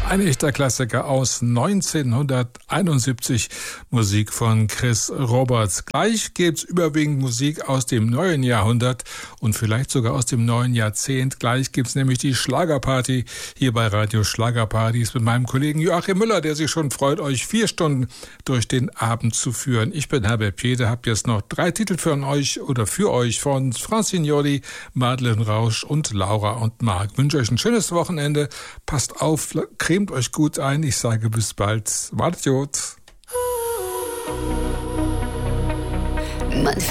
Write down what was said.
Ein echter Klassiker aus 1971, Musik von Chris Roberts. Gleich gibt's überwiegend Musik aus dem neuen Jahrhundert und vielleicht sogar aus dem neuen Jahrzehnt. Gleich gibt's nämlich die Schlagerparty hier bei Radio Schlagerpartys mit meinem Kollegen Joachim Müller, der sich schon freut, euch 4 Stunden durch den Abend zu führen. Ich bin Herbert Piede, hab jetzt noch 3 Titel für euch von Francine Jordi, Madeleine Rausch und Laura und Marc. Wünsche euch ein schönes Wochenende. Passt auf, cremt euch gut ein. Ich sage bis bald. Macht's gut.